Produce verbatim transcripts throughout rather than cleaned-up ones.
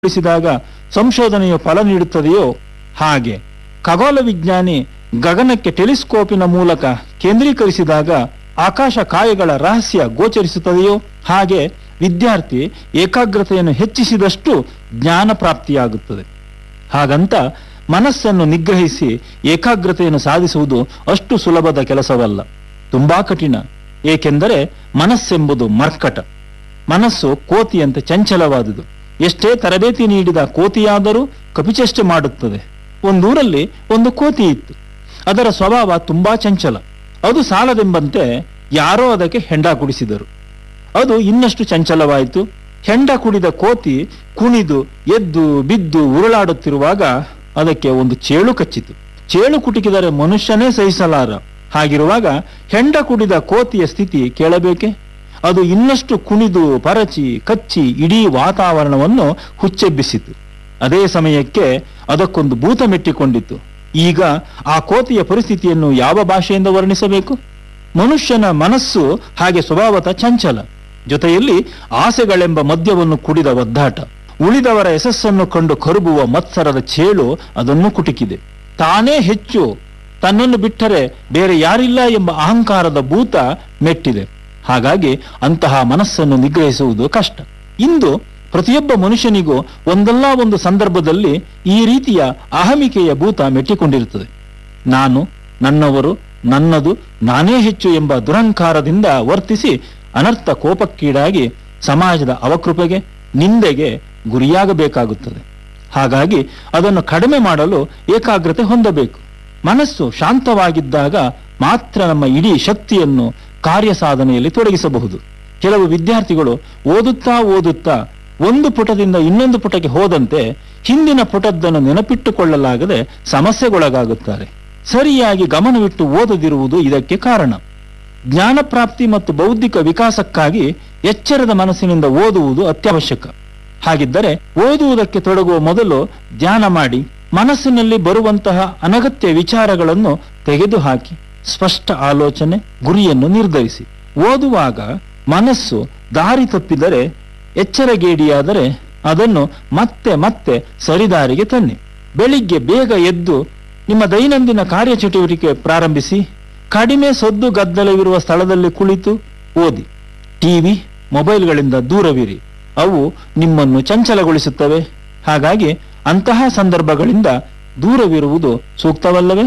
ಿಸಿದಾಗ ಸಂಶೋಧನೆಯು ಫಲ ನೀಡುತ್ತದೆಯೋ ಹಾಗೆ ಖಗೋಳ ವಿಜ್ಞಾನಿ ಗಗನಕ್ಕೆ ಟೆಲಿಸ್ಕೋಪಿನ ಮೂಲಕ ಕೇಂದ್ರೀಕರಿಸಿದಾಗ ಆಕಾಶ ಕಾಯಗಳ ರಹಸ್ಯ ಗೋಚರಿಸುತ್ತದೆಯೋ ಹಾಗೆ ವಿದ್ಯಾರ್ಥಿ ಏಕಾಗ್ರತೆಯನ್ನು ಹೆಚ್ಚಿಸಿದಷ್ಟು ಜ್ಞಾನ ಪ್ರಾಪ್ತಿಯಾಗುತ್ತದೆ. ಹಾಗಂತ ಮನಸ್ಸನ್ನು ನಿಗ್ರಹಿಸಿ ಏಕಾಗ್ರತೆಯನ್ನು ಸಾಧಿಸುವುದು ಅಷ್ಟು ಸುಲಭದ ಕೆಲಸವಲ್ಲ, ತುಂಬಾ ಕಠಿಣ. ಏಕೆಂದರೆ ಮನಸ್ಸೆಂಬುದು ಮರ್ಕಟ. ಮನಸ್ಸು ಕೋತಿಯಂತೆ ಚಂಚಲವಾದುದು. ಎಷ್ಟೇ ತರಬೇತಿ ನೀಡಿದ ಕೋತಿಯಾದರೂ ಕಪಿಚೆಷ್ಟೆ ಮಾಡುತ್ತದೆ. ಒಂದೂರಲ್ಲಿ ಒಂದು ಕೋತಿ ಇತ್ತು. ಅದರ ಸ್ವಭಾವ ತುಂಬಾ ಚಂಚಲ. ಅದು ಸಾಲದೆಂಬಂತೆ ಯಾರೋ ಅದಕ್ಕೆ ಹೆಂಡ ಕುಡಿಸಿದರು. ಅದು ಇನ್ನಷ್ಟು ಚಂಚಲವಾಯಿತು. ಹೆಂಡ ಕುಡಿದ ಕೋತಿ ಕುಣಿದು ಎದ್ದು ಬಿದ್ದು ಉರುಳಾಡುತ್ತಿರುವಾಗ ಅದಕ್ಕೆ ಒಂದು ಚೇಳು ಕಚ್ಚಿತು. ಚೇಳು ಕುಟುಕಿದರೆ ಮನುಷ್ಯನೇ ಸಹಿಸಲಾರ. ಹಾಗಿರುವಾಗ ಹೆಂಡ ಕುಡಿದ ಕೋತಿಯ ಸ್ಥಿತಿ ಕೇಳಬೇಕೆ? ಅದು ಇನ್ನಷ್ಟು ಕುಣಿದು ಪರಚಿ ಕಚ್ಚಿ ಇಡೀ ವಾತಾವರಣವನ್ನು ಹುಚ್ಚೆಬ್ಬಿಸಿತು. ಅದೇ ಸಮಯಕ್ಕೆ ಅದಕ್ಕೊಂದು ಭೂತ ಮೆಟ್ಟಿಕೊಂಡಿತು. ಈಗ ಆ ಕೋತಿಯ ಪರಿಸ್ಥಿತಿಯನ್ನು ಯಾವ ಭಾಷೆಯಿಂದ ವರ್ಣಿಸಬೇಕು? ಮನುಷ್ಯನ ಮನಸ್ಸು ಹಾಗೆ ಸ್ವಭಾವತಃ ಚಂಚಲ. ಜೊತೆಯಲ್ಲಿ ಆಸೆಗಳೆಂಬ ಮದ್ಯವನ್ನು ಕುಡಿದ ಒದ್ದಾಟ. ಉಳಿದವರ ಯಶಸ್ಸನ್ನು ಕಂಡು ಕರುಬುವ ಮತ್ಸರದ ಚೇಳು ಅದನ್ನು ಕುಟುಕಿದೆ. ತಾನೇ ಹೆಚ್ಚು, ತನ್ನನ್ನು ಬಿಟ್ಟರೆ ಬೇರೆ ಯಾರಿಲ್ಲ ಎಂಬ ಅಹಂಕಾರದ ಭೂತ ಮೆಟ್ಟಿದೆ. ಹಾಗಾಗಿ ಅಂತಹ ಮನಸ್ಸನ್ನು ನಿಗ್ರಹಿಸುವುದು ಕಷ್ಟ. ಇಂದು ಪ್ರತಿಯೊಬ್ಬ ಮನುಷ್ಯನಿಗೂ ಒಂದಲ್ಲ ಒಂದು ಸಂದರ್ಭದಲ್ಲಿ ಈ ರೀತಿಯ ಅಹಮಿಕೆಯ ಭೂತ ಮೆಟ್ಟಿಕೊಂಡಿರುತ್ತದೆ. ನಾನು, ನನ್ನವರು, ನನ್ನದು, ನಾನೇ ಹೆಚ್ಚು ಎಂಬ ದುರಹಂಕಾರದಿಂದ ವರ್ತಿಸಿ ಅನರ್ಥ ಕೋಪಕ್ಕೀಡಾಗಿ ಸಮಾಜದ ಅವಕೃಪೆಗೆ, ನಿಂದೆಗೆ ಗುರಿಯಾಗಬೇಕಾಗುತ್ತದೆ. ಹಾಗಾಗಿ ಅದನ್ನು ಕಡಿಮೆ ಮಾಡಲು ಏಕಾಗ್ರತೆ ಹೊಂದಬೇಕು. ಮನಸ್ಸು ಶಾಂತವಾಗಿದ್ದಾಗ ಮಾತ್ರ ನಮ್ಮ ಇಡೀ ಶಕ್ತಿಯನ್ನು ಕಾರ್ಯ ಸಾಧನೆಯಲ್ಲಿ ತೊಡಗಿಸಬಹುದು. ಕೆಲವು ವಿದ್ಯಾರ್ಥಿಗಳು ಓದುತ್ತಾ ಓದುತ್ತಾ ಒಂದು ಪುಟದಿಂದ ಇನ್ನೊಂದು ಪುಟಕ್ಕೆ ಹೋದಂತೆ ಹಿಂದಿನ ಪುಟದ್ದನ್ನು ನೆನಪಿಟ್ಟುಕೊಳ್ಳಲಾಗದೆ ಸಮಸ್ಯೆಗೊಳಗಾಗುತ್ತಾರೆ. ಸರಿಯಾಗಿ ಗಮನವಿಟ್ಟು ಓದದಿರುವುದು ಇದಕ್ಕೆ ಕಾರಣ. ಜ್ಞಾನ ಪ್ರಾಪ್ತಿ ಮತ್ತು ಬೌದ್ಧಿಕ ವಿಕಾಸಕ್ಕಾಗಿ ಎಚ್ಚರದ ಮನಸ್ಸಿನಿಂದ ಓದುವುದು ಅತ್ಯವಶ್ಯಕ. ಹಾಗಿದ್ದರೆ ಓದುವುದಕ್ಕೆ ತೊಡಗುವ ಮೊದಲು ಧ್ಯಾನ ಮಾಡಿ ಮನಸ್ಸಿನಲ್ಲಿ ಬರುವಂತಹ ಅನಗತ್ಯ ವಿಚಾರಗಳನ್ನು ತೆಗೆದುಹಾಕಿ ಸ್ಪಷ್ಟ ಆಲೋಚನೆ, ಗುರಿಯನ್ನು ನಿರ್ಧರಿಸಿ ಓದುವಾಗ ಮನಸ್ಸು ದಾರಿ ತಪ್ಪಿದರೆ, ಎಚ್ಚರಗೇಡಿಯಾದರೆ ಅದನ್ನು ಮತ್ತೆ ಮತ್ತೆ ಸರಿದಾರಿಗೆ ತನ್ನಿ. ಬೆಳಿಗ್ಗೆ ಬೇಗ ಎದ್ದು ನಿಮ್ಮ ದೈನಂದಿನ ಕಾರ್ಯಚಟುವಟಿಕೆ ಪ್ರಾರಂಭಿಸಿ. ಕಡಿಮೆ ಸದ್ದು ಗದ್ದಲವಿರುವ ಸ್ಥಳದಲ್ಲಿ ಕುಳಿತು ಓದಿ. ಟಿವಿ, ಮೊಬೈಲ್ಗಳಿಂದ ದೂರವಿರಿ. ಅವು ನಿಮ್ಮನ್ನು ಚಂಚಲಗೊಳಿಸುತ್ತವೆ. ಹಾಗಾಗಿ ಅಂತಹ ಸಂದರ್ಭಗಳಿಂದ ದೂರವಿರುವುದು ಸೂಕ್ತವಲ್ಲವೇ?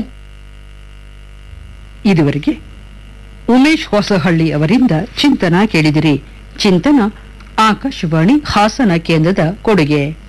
ಇದುವರೆಗೆ ಉಮೇಶ್ ಹೊಸಹಳ್ಳಿ ಅವರಿಂದ ಚಿಂತನ ಕೇಳಿದಿರಿ. ಚಿಂತನ ಆಕಾಶವಾಣಿ ಹಾಸನ ಕೇಂದ್ರದ ಕೊಡುಗೆ.